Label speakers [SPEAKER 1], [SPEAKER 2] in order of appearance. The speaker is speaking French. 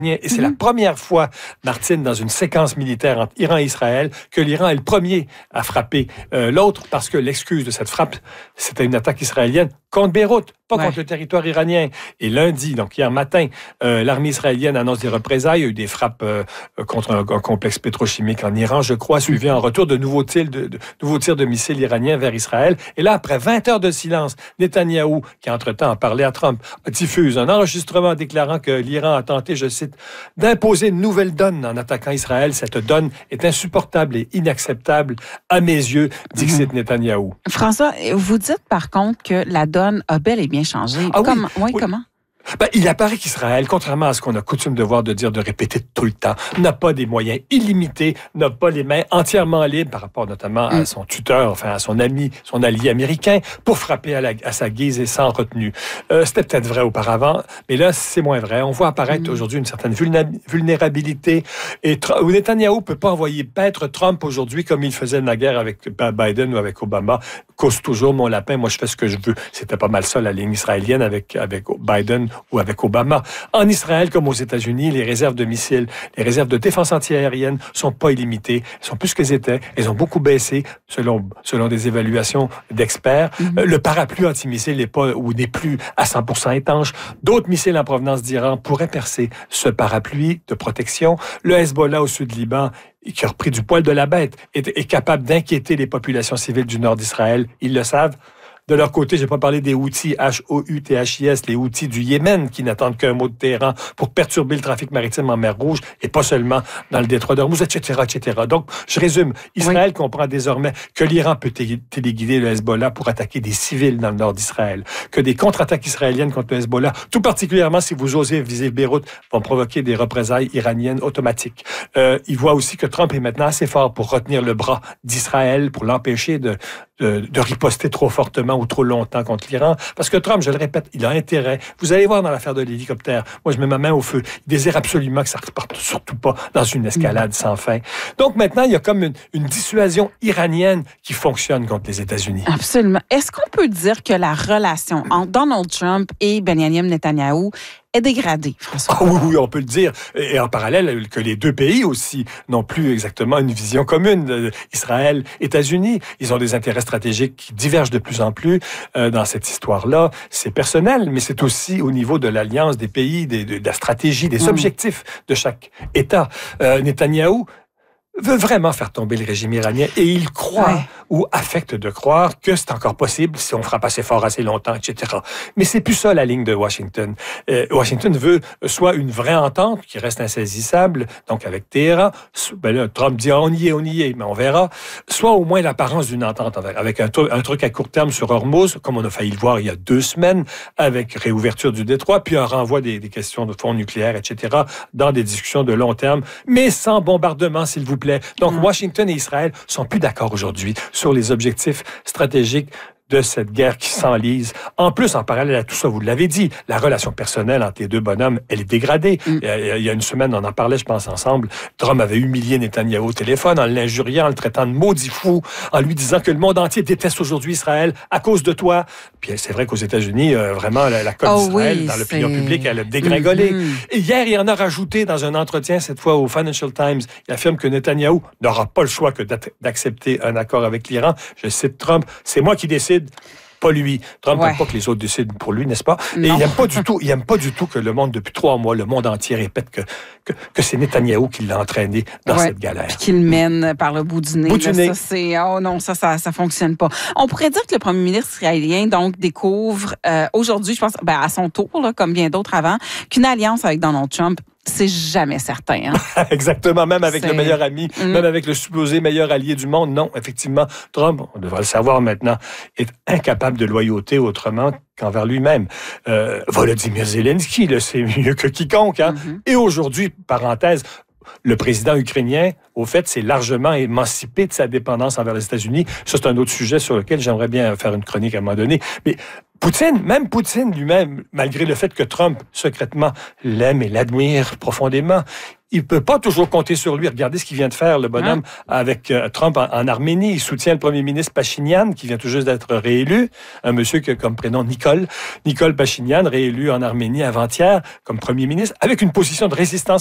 [SPEAKER 1] Et c'est la première fois, Martine, dans une séquence militaire entre Iran et Israël, que l'Iran est le premier à frapper l'autre, parce que l'excuse de cette frappe, c'était une attaque israélienne contre Beyrouth, pas contre le territoire iranien. Et lundi, donc hier matin, l'armée israélienne annonce des représailles. Il y a eu des frappes contre un complexe pétrochimique en Iran, je crois, suivi en retour de nouveaux tirs de missiles iraniens vers Israël. Et là, après 20 heures de silence, Netanyahou, qui entre-temps a parlé à Trump, diffuse un enregistrement déclarant que l'Iran a tenté, je cite, d'imposer une nouvelle donne en attaquant Israël. Cette donne est insupportable et inacceptable à mes yeux, dit Netanyahou.
[SPEAKER 2] François, vous dites par contre que la donne a bel et bien changé. Comment?
[SPEAKER 1] Il apparaît qu'Israël, contrairement à ce qu'on a coutume de dire, de répéter tout le temps, n'a pas des moyens illimités, n'a pas les mains entièrement libres par rapport notamment à son tuteur, enfin à son ami, son allié américain, pour frapper à sa guise et sans retenue. C'était peut-être vrai auparavant, mais là, c'est moins vrai. On voit apparaître aujourd'hui une certaine vulnérabilité. Et Netanyahou ne peut pas envoyer paître Trump aujourd'hui comme il faisait naguère avec Biden ou avec Obama. Cause toujours mon lapin, moi je fais ce que je veux. C'était pas mal ça, la ligne israélienne avec Biden ou avec Obama. En Israël, comme aux États-Unis, les réserves de missiles, les réserves de défense antiaérienne sont pas illimitées. Elles sont plus qu'elles étaient. Elles ont beaucoup baissé, selon des évaluations d'experts. Le parapluie antimissile n'est plus à 100% étanche. D'autres missiles en provenance d'Iran pourraient percer ce parapluie de protection. Le Hezbollah au sud du Liban, qui a repris du poil de la bête, est capable d'inquiéter les populations civiles du nord d'Israël. Ils le savent. De leur côté, j'ai pas parlé des Houthis, H-O-U-T-H-I-S, les Houthis du Yémen, qui n'attendent qu'un mot de Téhéran pour perturber le trafic maritime en mer Rouge, et pas seulement dans le détroit d'Ormuz, etc., etc. Donc, je résume. Israël comprend désormais que l'Iran peut téléguider le Hezbollah pour attaquer des civils dans le nord d'Israël, que des contre-attaques israéliennes contre le Hezbollah, tout particulièrement si vous osez viser Beyrouth, vont provoquer des représailles iraniennes automatiques. Il voit aussi que Trump est maintenant assez fort pour retenir le bras d'Israël, pour l'empêcher de riposter trop fortement ou trop longtemps contre l'Iran. Parce que Trump, je le répète, il a intérêt. Vous allez voir dans l'affaire de l'hélicoptère, moi je mets ma main au feu. Il désire absolument que ça ne reparte surtout pas dans une escalade sans fin. Donc maintenant, il y a comme une dissuasion iranienne qui fonctionne contre les États-Unis.
[SPEAKER 2] Absolument. Est-ce qu'on peut dire que la relation entre Donald Trump et Benjamin Netanyahou est dégradée, François?
[SPEAKER 1] Oui, on peut le dire. Et en parallèle, que les deux pays aussi n'ont plus exactement une vision commune. Israël, États-Unis, ils ont des intérêts stratégiques qui divergent de plus en plus dans cette histoire-là. C'est personnel, mais c'est aussi au niveau de l'alliance des pays, de la stratégie, des objectifs de chaque État. Netanyahou veut vraiment faire tomber le régime iranien et il croit ou affecte de croire que c'est encore possible si on frappe assez fort, assez longtemps, etc. Mais c'est plus ça la ligne de Washington. Washington veut soit une vraie entente qui reste insaisissable, donc avec Téhéran. Là, Trump dit on y est, mais on verra. Soit au moins l'apparence d'une entente avec un truc à court terme sur Hormuz, comme on a failli le voir il y a 2 semaines, avec réouverture du détroit, puis un renvoi des questions de fonds nucléaires, etc., dans des discussions de long terme, mais sans bombardement, s'il vous plaît. Donc, Washington et Israël sont plus d'accord aujourd'hui sur les objectifs stratégiques de cette guerre qui s'enlise. En plus, en parallèle à tout ça, vous l'avez dit, la relation personnelle entre les deux bonhommes, elle est dégradée. Il y a une semaine, on en parlait, je pense, ensemble. Trump avait humilié Netanyahou au téléphone en l'injuriant, en le traitant de maudit fou, en lui disant que le monde entier déteste aujourd'hui Israël à cause de toi. Puis c'est vrai qu'aux États-Unis, vraiment, la cote d'Israël dans l'opinion publique, elle a dégringolé. Et hier, il en a rajouté dans un entretien, cette fois au Financial Times, il affirme que Netanyahou n'aura pas le choix que d'accepter un accord avec l'Iran. Je cite Trump, c'est moi qui décide. Pas lui. Trump n'aime pas que les autres décident pour lui, n'est-ce pas? Et il n'aime pas du tout que le monde, depuis 3 mois, le monde entier répète que c'est Netanyahou qui l'a entraîné dans cette galère.
[SPEAKER 2] Puis qu'il le mène par le bout du nez. Ça fonctionne pas. On pourrait dire que le premier ministre israélien, donc, découvre aujourd'hui, je pense, à son tour, là, comme bien d'autres avant, qu'une alliance avec Donald Trump, c'est jamais certain. Hein?
[SPEAKER 1] Exactement, même avec le meilleur ami, même avec le supposé meilleur allié du monde. Non, effectivement, Trump, on devrait le savoir maintenant, est incapable de loyauté autrement qu'envers lui-même. Volodymyr Zelensky, le sait mieux que quiconque. Hein? Et aujourd'hui, parenthèse, le président ukrainien, au fait, s'est largement émancipé de sa dépendance envers les États-Unis. Ça, c'est un autre sujet sur lequel j'aimerais bien faire une chronique à un moment donné. Mais Même Poutine lui-même, malgré le fait que Trump, secrètement, l'aime et l'admire profondément, il ne peut pas toujours compter sur lui. Regardez ce qu'il vient de faire, le bonhomme, avec Trump en Arménie. Il soutient le premier ministre Pachinian, qui vient tout juste d'être réélu. Un monsieur qui a comme prénom Nicole Pachinian, réélu en Arménie avant-hier comme premier ministre, avec une position de résistance